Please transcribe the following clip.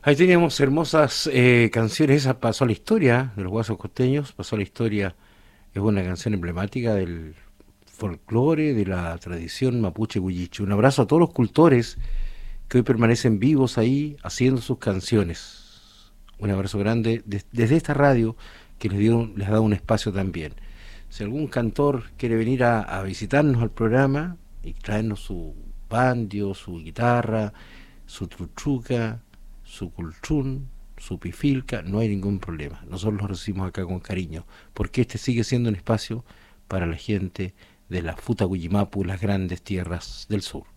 Ahí teníamos hermosas canciones. Esa pasó a la historia de los Guasos Costeños, pasó a la historia. Es una canción emblemática del folclore, de la tradición mapuche huilliche. Un abrazo a todos los cultores que hoy permanecen vivos ahí haciendo sus canciones. Un abrazo grande desde esta radio que les ha dado un espacio también. Si algún cantor quiere venir a visitarnos al programa y traernos su bandio, su guitarra, su truchuca, su cultrún, su pifilca, no hay ningún problema. Nosotros los recibimos acá con cariño, porque este sigue siendo un espacio para la gente de la Futacuyimapu, las grandes tierras del sur.